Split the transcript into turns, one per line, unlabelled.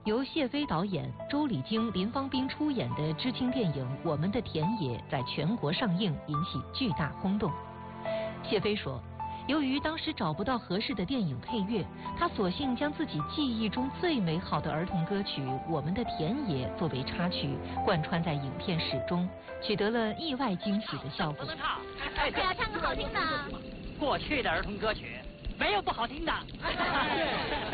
由谢飞导演、周礼京、林芳斌出演的知青电影《我们的田野》在全国上映，引起巨大轰动。谢飞说，由于当时找不到合适的电影配乐，他索性将自己记忆中最美好的儿童歌曲《我们的田野》作为插曲，贯穿在影片始终，取得了意外惊喜的效果。
不能唱，
对呀，唱个好听的。
过去的儿童歌曲没有不好听的。